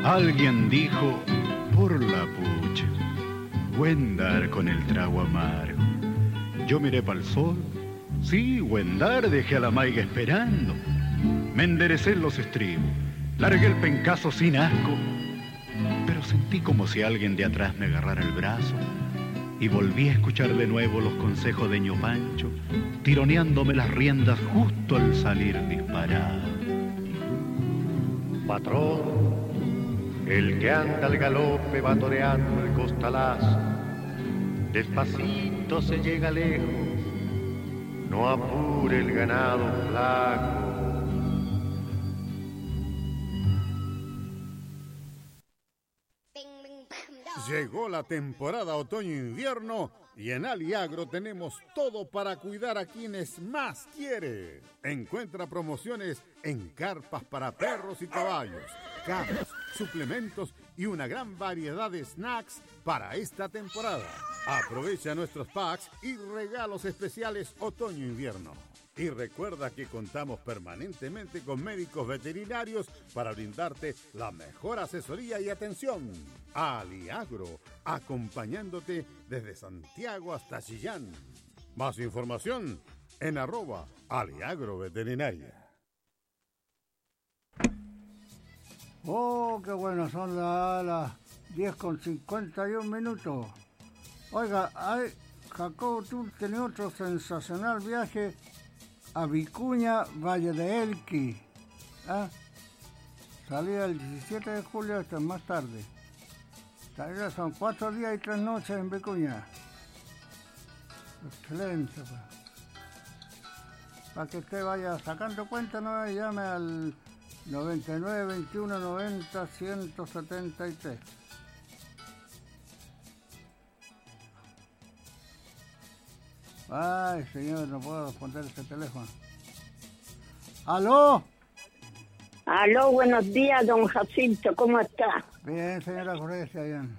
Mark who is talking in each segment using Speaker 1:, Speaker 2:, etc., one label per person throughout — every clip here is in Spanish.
Speaker 1: Alguien dijo, por la pucha, buen dar con el trago amargo. Yo miré pa'l sol, sí, buen dar, dejé a la maiga esperando. Me enderecé en los estribos, largué el pencazo sin asco, pero sentí como si alguien de atrás me agarrara el brazo y volví a escuchar de nuevo los consejos de ño Pancho, tironeándome las riendas justo al salir disparado.
Speaker 2: Patrón, el que anda al galope va toreando el costalazo. Despacito se llega lejos, no apure el ganado flaco.
Speaker 3: Llegó la temporada otoño-invierno y en Aliagro tenemos todo para cuidar a quienes más quiere. Encuentra promociones en carpas para perros y caballos, camas, suplementos y una gran variedad de snacks para esta temporada. Aprovecha nuestros packs y regalos especiales otoño-invierno. Y recuerda que contamos permanentemente con médicos veterinarios para brindarte la mejor asesoría y atención. Aliagro, acompañándote desde Santiago hasta Chillán. Más información en @aliagroveterinaria.
Speaker 4: Oh, qué bueno, son las 10:51. Oiga, Jacobo, tú tenías otro sensacional viaje a Vicuña, Valle de Elqui. Salía el 17 de julio hasta más tarde. Son 4 días y 3 noches en Vicuña. Excelente. Para que usted vaya sacando cuenta, no llame al 99 21 90 173. Ay, señor, no puedo responder ese teléfono. ¿Aló?
Speaker 5: Aló, buenos días, don Jacinto, ¿cómo está?
Speaker 4: Bien, señora Grecia, bien.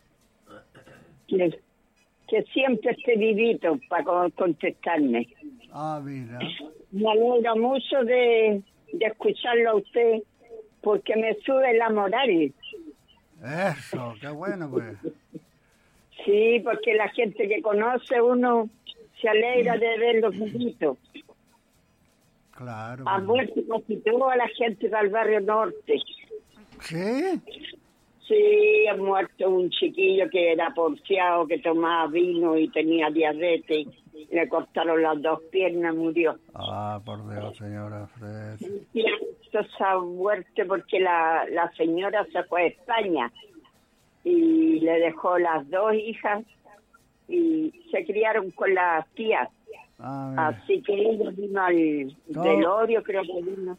Speaker 5: Que siempre esté vivito para contestarme.
Speaker 4: Ah, mira.
Speaker 5: Me alegro mucho de escucharlo a usted, porque me sube la moral.
Speaker 4: Eso, qué bueno, pues.
Speaker 5: Sí, porque la gente que conoce uno se alegra de verlo vivito.
Speaker 4: Claro.
Speaker 5: Ha muerto casi toda la gente del barrio norte.
Speaker 4: ¿Sí?
Speaker 5: Sí, ha muerto un chiquillo que era porfiado, que tomaba vino y tenía diabetes. Le cortaron las 2 piernas, murió.
Speaker 4: Ah, por Dios, señora Fred.
Speaker 5: Y esa muerte porque la señora se fue a España y le dejó las 2 hijas y se criaron con las tías. Así que ella vino al velorio, creo que vino.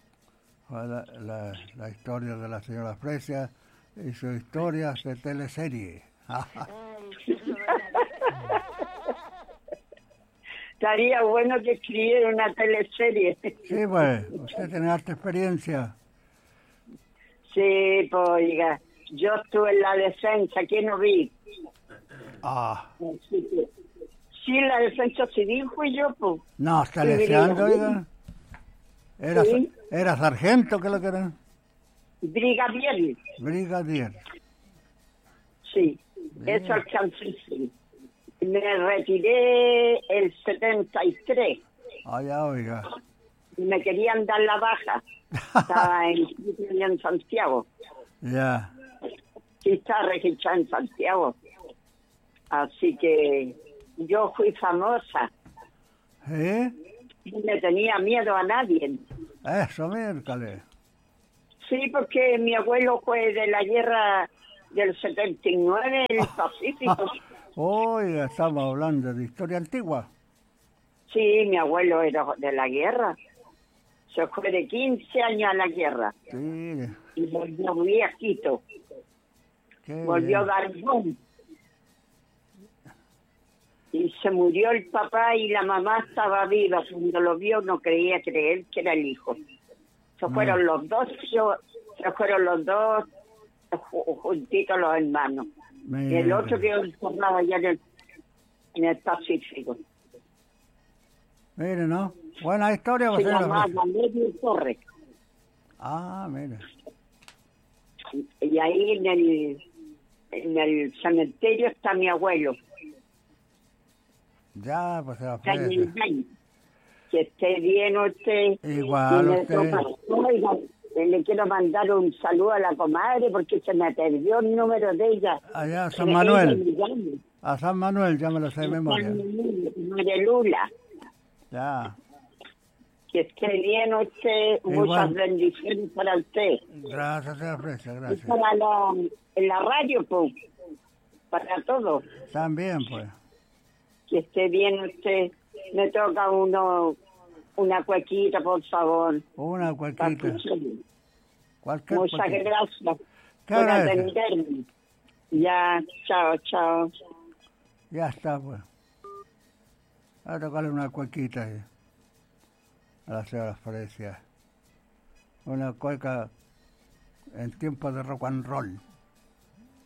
Speaker 4: La historia de la señora Fresia y sus historias de teleserie.
Speaker 5: Estaría bueno que escribiera una teleserie.
Speaker 4: Sí, pues, usted tiene harta experiencia.
Speaker 5: Sí, pues, oiga, yo estuve en la defensa, ¿quién no vi? Sí, la defensa civil fui yo, pues.
Speaker 4: No, está leseando, oiga. Era sargento, ¿qué es lo que era?
Speaker 5: Brigadier.
Speaker 4: Brigadier.
Speaker 5: Sí, bien. Eso alcancé, sí. Me retiré el 73.
Speaker 4: Ya, oiga.
Speaker 5: Y me querían dar la baja. Estaba en Santiago.
Speaker 4: Ya.
Speaker 5: Sí, está registrada en Santiago. Así que yo fui famosa.
Speaker 4: ¿Eh?
Speaker 5: No le tenía miedo a nadie.
Speaker 4: Eso, miércoles.
Speaker 5: Sí, porque mi abuelo fue de la guerra del 79, el Pacífico.
Speaker 4: Oiga, estamos hablando de historia antigua.
Speaker 5: Sí, mi abuelo era de la guerra. Se fue de 15 años a la guerra.
Speaker 4: Sí.
Speaker 5: Y volvió viejito. Volvió barbón. Y se murió el papá y la mamá estaba viva. Cuando lo vio no creía creer que era el hijo. Se fueron los dos juntitos los hermanos. Y el otro quedó encerrado allá en el Pacífico.
Speaker 4: Mire, ¿no? Buena historia.
Speaker 5: Se llamaba Valerio Torres.
Speaker 4: Mire.
Speaker 5: Y ahí en el cementerio está mi abuelo.
Speaker 4: Ya, pues se
Speaker 5: Está en
Speaker 4: ofrece.
Speaker 5: el baño. Que esté bien usted.
Speaker 4: Igual
Speaker 5: Y
Speaker 4: usted.
Speaker 5: oiga, le quiero mandar un saludo a la comadre porque se me perdió el número de ella.
Speaker 4: Allá a San
Speaker 5: Ella
Speaker 4: Manuel.
Speaker 5: me llama.
Speaker 4: A San Manuel, ya me lo sé de memoria.
Speaker 5: María Lula.
Speaker 4: Ya.
Speaker 5: Que esté bien usted.
Speaker 4: Igual.
Speaker 5: Muchas bendiciones para usted.
Speaker 4: Gracias, se ofrece,
Speaker 5: Y
Speaker 4: gracias.
Speaker 5: para en la radio, pues. Para todo.
Speaker 4: También, pues.
Speaker 5: Que esté bien usted. Me toca una cuequita, por favor.
Speaker 4: Una cualquiera. Cualquier
Speaker 5: Muchas
Speaker 4: cualquiera.
Speaker 5: gracias
Speaker 4: ¿Qué
Speaker 5: por
Speaker 4: hora es?
Speaker 5: atenderme. Ya, chao, chao.
Speaker 4: Ya está, pues. A tocarle una cuequita ahí. A la señora Fresia. Una cueca en tiempo de rock and roll.